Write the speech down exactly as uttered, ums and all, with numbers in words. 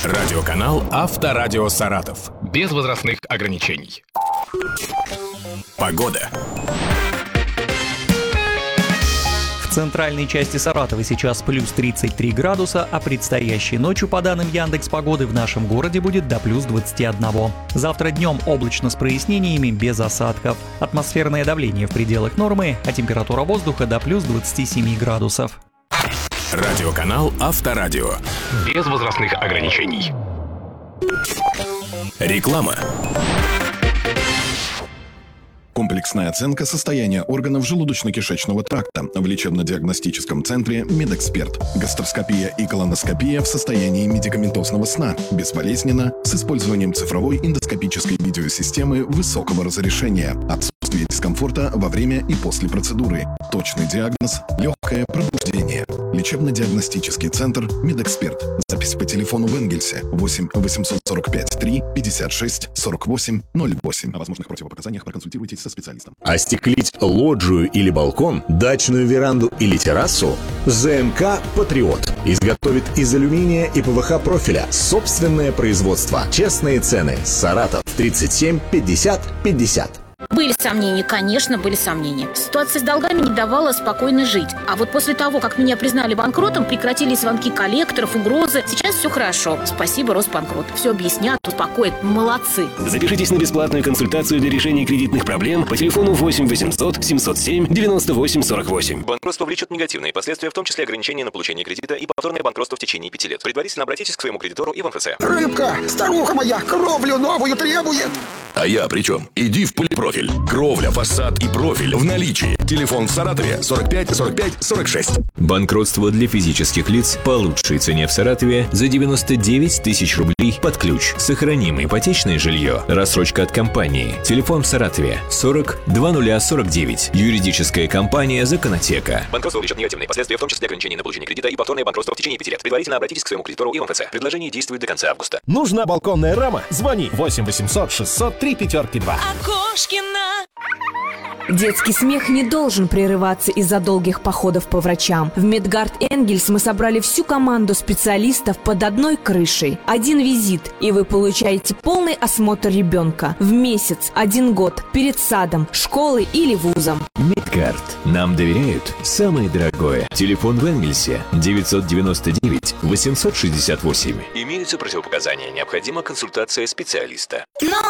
Радиоканал Авторадио Саратов. Без возрастных ограничений. Погода. В центральной части Саратова сейчас плюс тридцать три градуса, а предстоящей ночью, по данным Яндекс.Погоды, в нашем городе будет до плюс двадцати одного. Завтра днем облачно с прояснениями, без осадков. Атмосферное давление в пределах нормы, а температура воздуха до плюс двадцати семи градусов. Радиоканал Авторадио. Без возрастных ограничений. Реклама. Комплексная оценка состояния органов желудочно-кишечного тракта в лечебно-диагностическом центре «Медэксперт». Гастроскопия и колоноскопия в состоянии медикаментозного сна, безболезненно, с использованием цифровой эндоскопической видеосистемы высокого разрешения. Отсутствие дискомфорта во время и после процедуры. Точный диагноз – легкое пробуждение. Лечебно-диагностический центр «Медэксперт». Запись по телефону в Энгельсе восемь восемьсот сорок пять три пятьдесят шесть сорок восемь ноль восемь. О возможных противопоказаниях проконсультируйтесь со специалистом. Остеклить лоджию или балкон, дачную веранду или террасу? ЗМК «Патриот» изготовит из алюминия и ПВХ профиля. Собственное производство. Честные цены. Саратов тридцать семь пятьдесят пятьдесят. Были сомнения, конечно, были сомнения. Ситуация с долгами не давала спокойно жить. А вот после того, как меня признали банкротом, прекратились звонки коллекторов, угрозы. Сейчас все хорошо. Спасибо Росбанкрот. Все объяснят, успокоят. Молодцы. Запишитесь на бесплатную консультацию для решения кредитных проблем по телефону восемь восемьсот семьсот семь девяносто восемь сорок восемь. Банкротство влечет негативные последствия, в том числе ограничения на получение кредита и повторное банкротство в течение пяти лет. Предварительно обратитесь к своему кредитору и в МФЦ. Рыбка, старуха моя, кровлю новую требует. А я при чем? Иди в Полипрофиль. Кровля, фасад и профиль в наличии. Телефон в Саратове сорок пять сорок пять сорок шесть. Банкротство для физических лиц по лучшей цене в Саратове за девяносто девять тысяч рублей под ключ. Сохраним ипотечное жилье. Рассрочка от компании. Телефон в Саратове сорок двадцать сорок девять. Юридическая компания «Законотека». Банкротство влечет негативные последствия, в том числе ограничения на получение кредита и повторное банкротство в течение пяти лет. Предварительно обратитесь к своему кредитору и в МФЦ. Предложение действует до конца августа. Нужна балконная рама? Звони восемь восемьсот шестьсот три пятерки два. Окошкина. Детский смех не должен прерываться из-за долгих походов по врачам. В Медгард Энгельс мы собрали всю команду специалистов под одной крышей. Один визит, и вы получаете полный осмотр ребенка в месяц, один год, перед садом, школой или вузом. Медгард. Нам доверяют самое дорогое. Телефон в Энгельсе девятьсот девяносто девять восемьсот шестьдесят восемь. Имеются противопоказания. Необходима консультация специалиста. Но